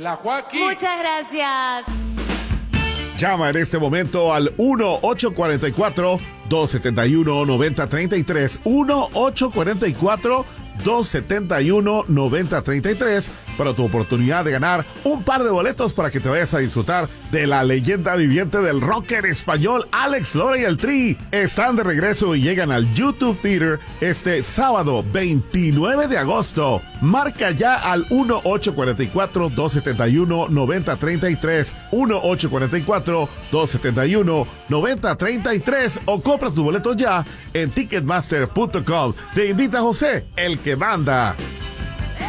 La Joaquín. Muchas gracias. Llama en este momento al 1-844-271-9033. 1-844-271-9033 para tu oportunidad de ganar un par de boletos para que te vayas a disfrutar de la leyenda viviente del rocker español Alex Lora y el Tri. Están de regreso y llegan al YouTube Theater este sábado 29 de agosto. Marca ya al 1-844-271-9033. 1-844-271-9033 o compra tu boleto ya en Ticketmaster.com. Te invita José, el que manda.